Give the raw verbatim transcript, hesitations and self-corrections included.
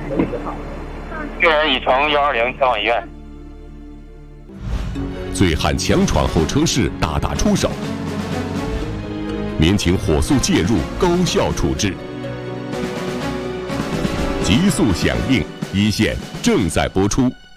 病人已从幺二零前往医院。 醉汉强闯候车室，大打出手，民警火速介入，高效处置。极速响应，一线正在播出。